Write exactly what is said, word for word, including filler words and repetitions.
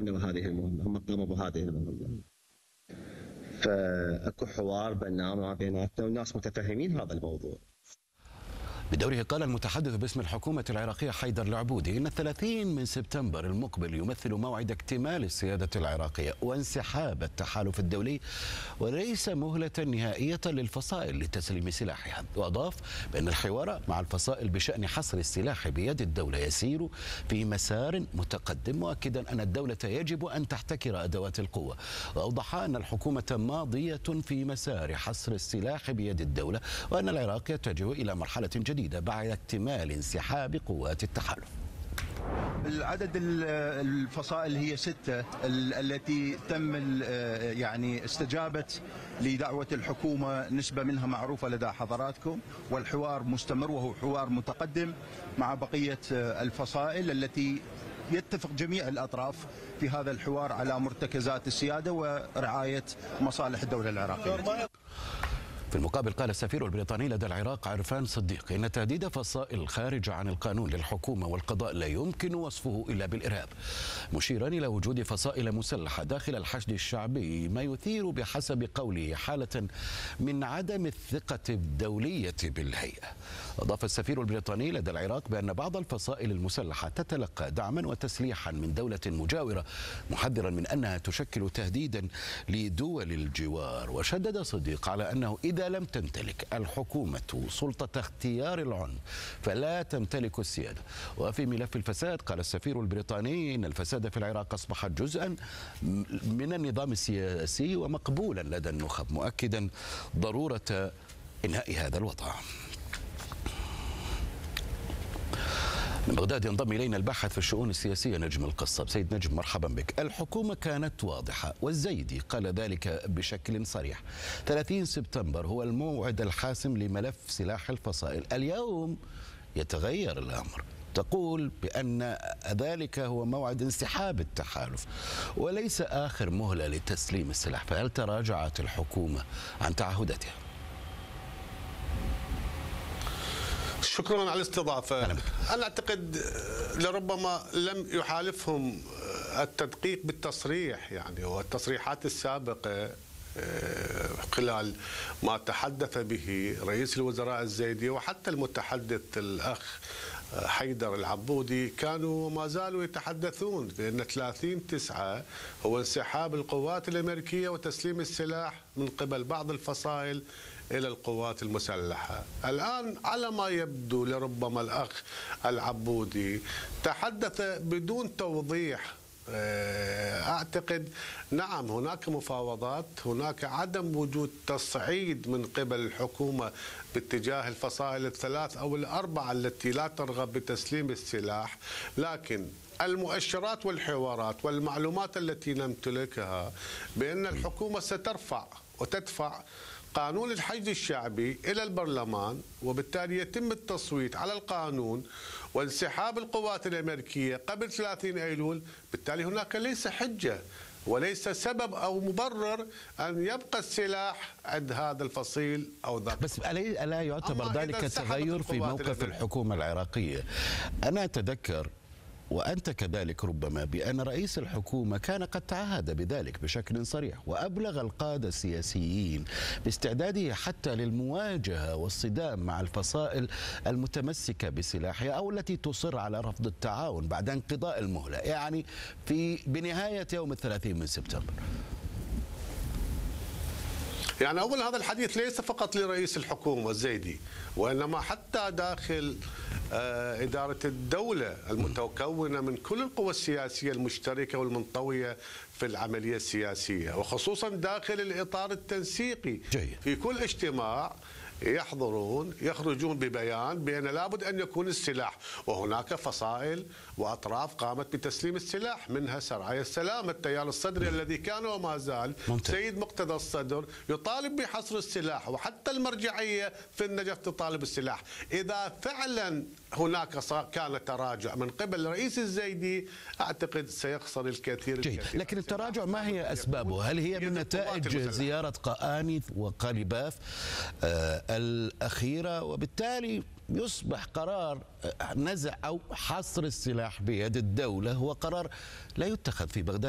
قمنا بهذه المهمة، هم قاموا بهذه المهمة. فاكو حوار بيننا وما بيناتنا والناس متفهمين هذا الموضوع. بدوره قال المتحدث باسم الحكومة العراقية حيدر العبودي إن الثلاثين من سبتمبر المقبل يمثل موعد اكتمال السيادة العراقية وانسحاب التحالف الدولي وليس مهلة نهائية للفصائل لتسليم سلاحها. وأضاف بأن الحوار مع الفصائل بشأن حصر السلاح بيد الدولة يسير في مسار متقدم، مؤكدا أن الدولة يجب أن تحتكر أدوات القوة. وأوضح أن الحكومة ماضية في مسار حصر السلاح بيد الدولة وأن العراق يتجه إلى مرحلة جديدة بعد اكتمال انسحاب قوات التحالف. العدد الفصائل هي ستة التي تم يعني استجابت لدعوة الحكومة، نسبة منها معروفة لدى حضراتكم، والحوار مستمر وهو حوار متقدم مع بقية الفصائل التي يتفق جميع الأطراف في هذا الحوار على مرتكزات السيادة ورعاية مصالح الدولة العراقية. في المقابل قال السفير البريطاني لدى العراق عرفان صديق إن تهديد فصائل خارجة عن القانون للحكومة والقضاء لا يمكن وصفه إلا بالإرهاب، مشيرا إلى وجود فصائل مسلحة داخل الحشد الشعبي ما يثير بحسب قوله حالة من عدم الثقة الدولية بالهيئة. أضاف السفير البريطاني لدى العراق بأن بعض الفصائل المسلحة تتلقى دعما وتسليحا من دولة مجاورة، محذرا من أنها تشكل تهديدا لدول الجوار. وشدد صديق على أنه إذا لم تمتلك الحكومة سلطة اختيار العنف فلا تمتلك السيادة. وفي ملف الفساد قال السفير البريطاني إن الفساد في العراق أصبح جزءا من النظام السياسي ومقبولا لدى النخب، مؤكدا ضرورة إنهاء هذا الوضع. من بغداد ينضم إلينا الباحث في الشؤون السياسية نجم القصب. سيد نجم مرحبا بك. الحكومة كانت واضحة والزيدي قال ذلك بشكل صريح، ثلاثين سبتمبر هو الموعد الحاسم لملف سلاح الفصائل. اليوم يتغير الأمر، تقول بأن ذلك هو موعد انسحاب التحالف وليس آخر مهلة لتسليم السلاح، فهل تراجعت الحكومة عن تعهداتها؟ شكرا على الاستضافة. أنا أعتقد لربما لم يحالفهم التدقيق بالتصريح، يعني والتصريحات السابقة خلال ما تحدث به رئيس الوزراء الزيدي وحتى المتحدث الأخ حيدر العبودي كانوا وما زالوا يتحدثون بأن ثلاثين تسعة هو انسحاب القوات الأمريكية وتسليم السلاح من قبل بعض الفصائل إلى القوات المسلحة. الآن على ما يبدو لربما الأخ العبودي تحدث بدون توضيح. أعتقد نعم هناك مفاوضات، هناك عدم وجود تصعيد من قبل الحكومة باتجاه الفصائل الثلاث أو الأربعة التي لا ترغب بتسليم السلاح، لكن المؤشرات والحوارات والمعلومات التي نمتلكها بأن الحكومة سترفع وتدفع قانون الحشد الشعبي إلى البرلمان، وبالتالي يتم التصويت على القانون وانسحاب القوات الأمريكية قبل ثلاثين أيلول. بالتالي هناك ليس حجة وليس سبب أو مبرر أن يبقى السلاح عند هذا الفصيل أو ذاك. بس ألا يعتبر ذلك تغير في موقف الحكومة العراقية؟ أنا أتذكر وأنت كذلك ربما بأن رئيس الحكومة كان قد تعهد بذلك بشكل صريح وأبلغ القادة السياسيين باستعداده حتى للمواجهة والصدام مع الفصائل المتمسكة بسلاحها أو التي تصر على رفض التعاون بعد انقضاء المهلة، يعني في بنهاية يوم الثلاثين من سبتمبر. يعني أول هذا الحديث ليس فقط لرئيس الحكومة الزيدي، وإنما حتى داخل إدارة الدولة المتكونة من كل القوى السياسية المشتركة والمنطوية في العملية السياسية، وخصوصا داخل الإطار التنسيقي. جيد. في كل اجتماع يحضرون يخرجون ببيان بأن لابد أن يكون السلاح، وهناك فصائل وأطراف قامت بتسليم السلاح، منها سرايا السلام التيار الصدري الذي كان وما زال ممتاز. سيد مقتدى الصدر يطالب بحصر السلاح، وحتى المرجعية في النجف تطالب بالسلاح. إذا فعلا هناك كان تراجع من قبل رئيس الزيدي أعتقد سيخسر الكثير. جيد. الكثير. لكن التراجع ما هي أسبابه؟ هل هي من نتائج زيارة قآني وقليباف آه الأخيرة، وبالتالي يصبح قرار نزع أو حصر السلاح بيد الدولة هو قرار لا يتخذ في بغداد؟